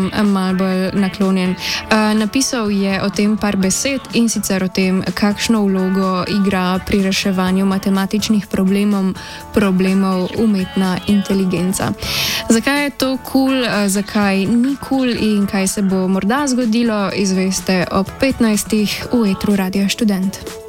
vprašanjem malo bolj naklonjen. Napisal je o tem par besed, in sicer o tem, kakšno vlogo igra pri reševanju matematičnih problemov umetna inteligenca. Zakaj je to kul, zakaj ni kul in kaj se bo morda zgodilo, izveste ob 15. v etru Radia Študent.